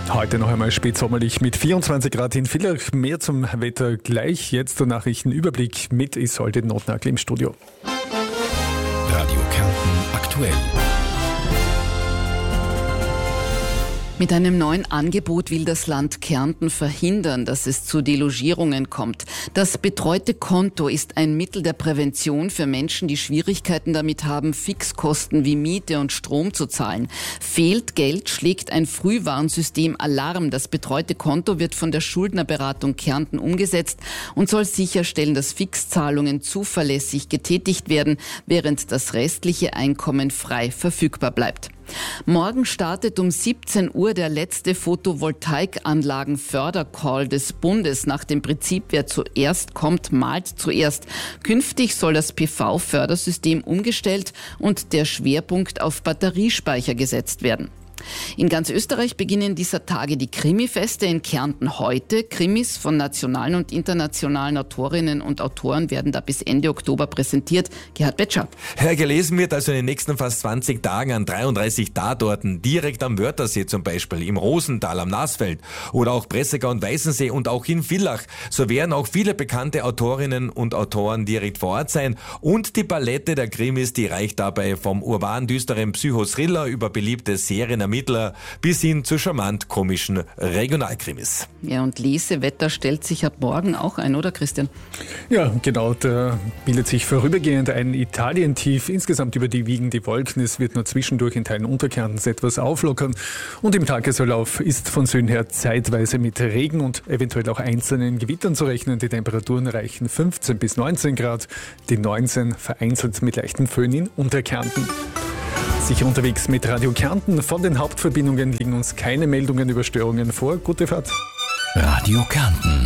Heute noch einmal spätsommerlich mit 24 Grad in Villach. Mehr zum Wetter gleich. Jetzt der Nachrichtenüberblick mit Isolde Notnagel im Studio. Radio Kärnten aktuell. Mit einem neuen Angebot will das Land Kärnten verhindern, dass es zu Delogierungen kommt. Das betreute Konto ist ein Mittel der Prävention für Menschen, die Schwierigkeiten damit haben, Fixkosten wie Miete und Strom zu zahlen. Fehlt Geld, schlägt ein Frühwarnsystem Alarm. Das betreute Konto wird von der Schuldnerberatung Kärnten umgesetzt und soll sicherstellen, dass Fixzahlungen zuverlässig getätigt werden, während das restliche Einkommen frei verfügbar bleibt. Morgen startet um 17 Uhr der letzte Photovoltaikanlagen-Fördercall des Bundes nach dem Prinzip, wer zuerst kommt, malt zuerst. Künftig soll das PV-Fördersystem umgestellt und der Schwerpunkt auf Batteriespeicher gesetzt werden. In ganz Österreich beginnen dieser Tage die Krimi-Feste, in Kärnten heute. Krimis von nationalen und internationalen Autorinnen und Autoren werden da bis Ende Oktober präsentiert. Gerhard Betscher. Gelesen wird also in den nächsten fast 20 Tagen an 33 Tatorten, direkt am Wörthersee zum Beispiel, im Rosental, am Nassfeld oder auch Bresegau und Weißensee und auch in Villach. So werden auch viele bekannte Autorinnen und Autoren direkt vor Ort sein. Und die Palette der Krimis, die reicht dabei vom urban düsteren Psychothriller über beliebte Serienermittler bis hin zu charmant komischen Regionalkrimis. Ja, und Lesewetter stellt sich ab morgen auch ein, oder Christian? Ja, genau. Da bildet sich vorübergehend ein Italientief. Insgesamt überwiegen die Wolken. Es wird nur zwischendurch in Teilen Unterkärntens etwas auflockern. Und im Tagesverlauf ist von Süden her zeitweise mit Regen und eventuell auch einzelnen Gewittern zu rechnen. Die Temperaturen reichen 15 bis 19 Grad. Die 19 vereinzelt mit leichten Föhn in Unterkärnten. Sicher unterwegs mit Radio Kärnten. Von den Hauptverbindungen liegen uns keine Meldungen über Störungen vor. Gute Fahrt. Radio Kärnten.